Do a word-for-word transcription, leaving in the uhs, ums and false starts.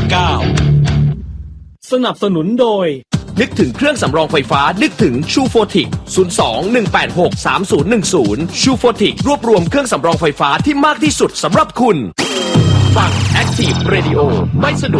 เก้าสนับสนุนโดยนึกถึงเครื่องสำรองไฟฟ้านึกถึงชูโฟติกศูนย์ สอง หนึ่ง แปด หก สาม ศูนย์ หนึ่ง ศูนย์ชูโฟติกรวบรวมเครื่องสำรองไฟฟ้าที่มากที่สุดสำหรับคุณฟัง Active Radio ไม่สะดวก